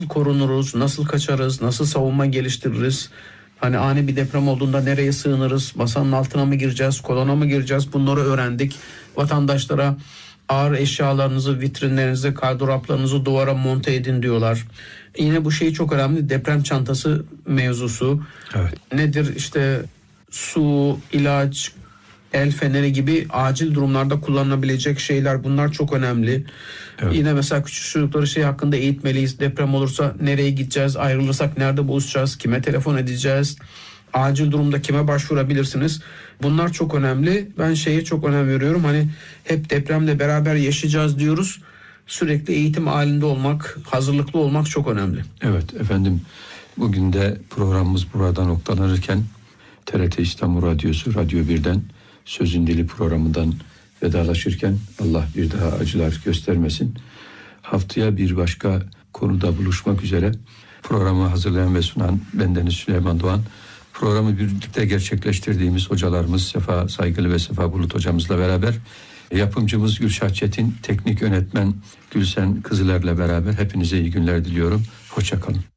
korunuruz, nasıl kaçarız, nasıl savunma geliştiririz? Hani ani bir deprem olduğunda nereye sığınırız? Masanın altına mı gireceğiz, kolona mı gireceğiz? Bunları öğrendik. Vatandaşlara ağır eşyalarınızı, vitrinlerinizi, gardıraplarınızı duvara monte edin diyorlar. Yine bu şey çok önemli, deprem çantası mevzusu. Evet. Nedir işte, su, ilaç, el feneri gibi acil durumlarda kullanılabilecek şeyler, bunlar çok önemli. Evet. Yine mesela küçük çocukları şey hakkında eğitmeliyiz. Deprem olursa nereye gideceğiz, ayrılırsak nerede buluşacağız, kime telefon edeceğiz, acil durumda kime başvurabilirsiniz. Bunlar çok önemli. Ben şeye çok önem veriyorum. Hani hep depremle beraber yaşayacağız diyoruz. Sürekli eğitim halinde olmak, hazırlıklı olmak çok önemli. Evet efendim, bugün de programımız burada noktalanırken TRT İstanbul Radyosu Radyo 1'den Sözün Dili programından vedalaşırken Allah bir daha acılar göstermesin. Haftaya bir başka konuda buluşmak üzere. Programı hazırlayan ve sunan bendeniz Süleyman Doğan. Programı birlikte gerçekleştirdiğimiz hocalarımız Sefa Saygılı ve Sefa Bulut hocamızla beraber, yapımcımız Gülşah Çetin, teknik yönetmen Gülsen Kızıler'le beraber hepinize iyi günler diliyorum. Hoşça kalın.